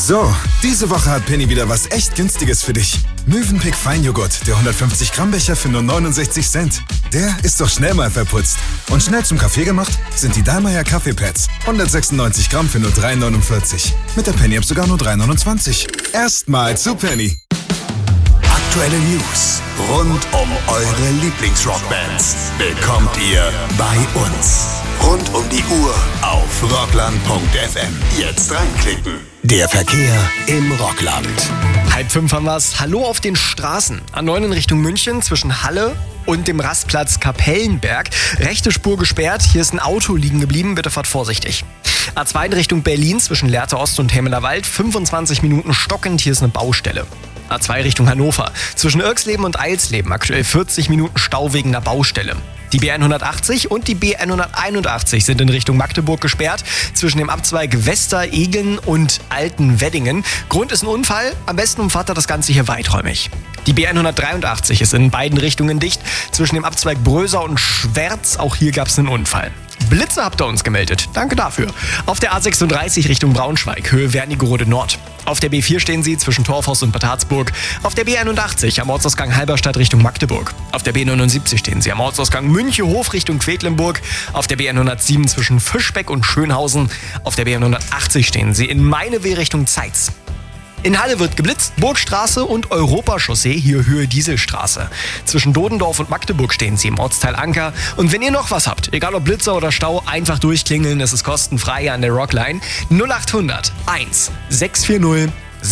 So, diese Woche hat Penny wieder was echt Günstiges für dich. Mövenpick Feinjoghurt, der 150 Gramm Becher für nur 69 Cent. Der ist doch schnell mal verputzt. Und schnell zum Kaffee gemacht sind die Dallmayr Kaffeepads. 196 Gramm für nur 3,49. Mit der Penny-App sogar nur 3,29. Erstmal zu Penny. Aktuelle News rund um eure Lieblingsrockbands bekommt ihr bei uns. Rund um die Uhr auf rockland.fm. Jetzt reinklicken. Der Verkehr im Rockland. 4:30 haben wir's. Hallo auf den Straßen. A9 in Richtung München zwischen Halle und dem Rastplatz Kapellenberg. Rechte Spur gesperrt. Hier ist ein Auto liegen geblieben. Bitte fahrt vorsichtig. A2 in Richtung Berlin zwischen Lehrte Ost und Hemmelerwald. 25 Minuten stockend. Hier ist eine Baustelle. A2 Richtung Hannover. Zwischen Irksleben und Eilsleben aktuell 40 Minuten Stau wegen einer Baustelle. Die B180 und die B181 sind in Richtung Magdeburg gesperrt, zwischen dem Abzweig Wester-Egen und Altenweddingen. Grund ist ein Unfall, am besten umfahrt ihr das Ganze hier weiträumig. Die B183 ist in beiden Richtungen dicht, zwischen dem Abzweig Bröser und Schwerz, auch hier gab es einen Unfall. Blitze habt ihr uns gemeldet, danke dafür. Auf der A36 Richtung Braunschweig, Höhe Wernigerode Nord. Auf der B4 stehen sie zwischen Torfhaus und Bad Harzburg. Auf der B81 am Ortsausgang Halberstadt Richtung Magdeburg. Auf der B79 stehen sie am Ortsausgang Münchehof Richtung Quedlinburg. Auf der B107 zwischen Fischbeck und Schönhausen. Auf der B180 stehen sie in Meinewe Richtung Zeitz. In Halle wird geblitzt, Burgstraße und Europachaussee, hier Höhe Dieselstraße. Zwischen Dodendorf und Magdeburg stehen sie im Ortsteil Anker. Und wenn ihr noch was habt, egal ob Blitzer oder Stau, einfach durchklingeln, es ist kostenfrei an der Rockline 0800 1 640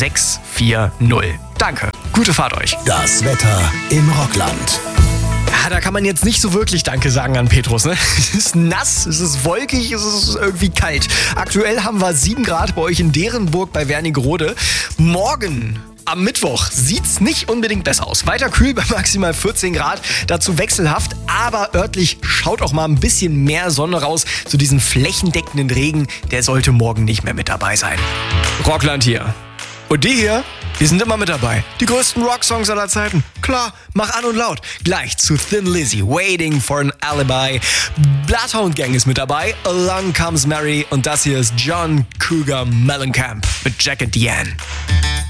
640. Danke, gute Fahrt euch. Das Wetter im Rockland. Ja, da kann man jetzt nicht so wirklich Danke sagen an Petrus, ne? Es ist nass, es ist wolkig, es ist irgendwie kalt. Aktuell haben wir 7 Grad bei euch in Derenburg bei Wernigerode. Morgen am Mittwoch sieht's nicht unbedingt besser aus. Weiter kühl bei maximal 14 Grad, dazu wechselhaft, aber örtlich schaut auch mal ein bisschen mehr Sonne raus. So diesen flächendeckenden Regen, der sollte morgen nicht mehr mit dabei sein. Rockland hier. Und die hier, die sind immer mit dabei. Die größten Rocksongs aller Zeiten. Klar, mach an und laut. Gleich zu Thin Lizzy, Waiting for an Alibi. Bloodhound Gang ist mit dabei. Along Comes Mary. Und das hier ist John Cougar Mellencamp mit Jack and Diane.